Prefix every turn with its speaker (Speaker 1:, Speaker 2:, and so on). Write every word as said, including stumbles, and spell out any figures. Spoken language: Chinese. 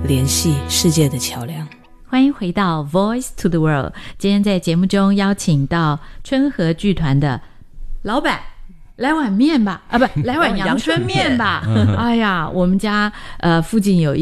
Speaker 1: 联系世界的桥梁。
Speaker 2: 欢迎回到 Voice to the World， 今天在节目中邀请到春和剧团的老板，来碗面吧，啊不，来碗阳春面吧。哎呀，我们家呃附近有